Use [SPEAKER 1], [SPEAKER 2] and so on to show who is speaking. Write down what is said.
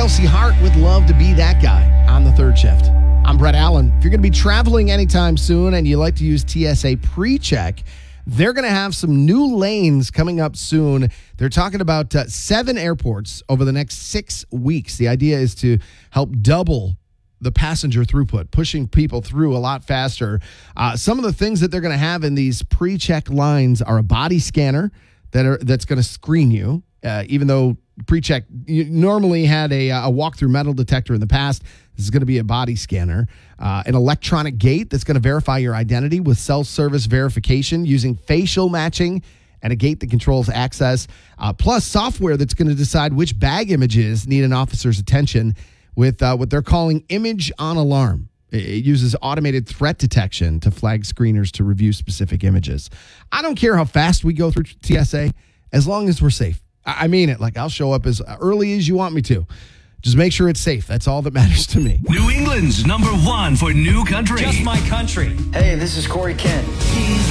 [SPEAKER 1] Kelsey Hart would love to be that guy on the third shift. I'm Brett Allen. If you're going to be traveling anytime soon and you like to use TSA PreCheck, they're going to have some new lanes coming up soon. They're talking about 7 airports over the next 6 weeks. The idea is to help double the passenger throughput, pushing people through a lot faster. Some of the things that they're going to have in these PreCheck lines are a body scanner that's going to screen you, even though PreCheck normally had a walk-through metal detector in the past. This is going to be a body scanner. An electronic gate that's going to verify your identity with self-service verification using facial matching, and a gate that controls access, plus software that's going to decide which bag images need an officer's attention with what they're calling Image on Alarm. It uses automated threat detection to flag screeners to review specific images. I don't care how fast we go through TSA, as long as we're safe. I mean it. Like, I'll show up as early as you want me to. Just make sure it's safe. That's all that matters to me.
[SPEAKER 2] New England's #1 for new country.
[SPEAKER 3] Just my country.
[SPEAKER 4] Hey, this is Corey Kent.
[SPEAKER 2] He's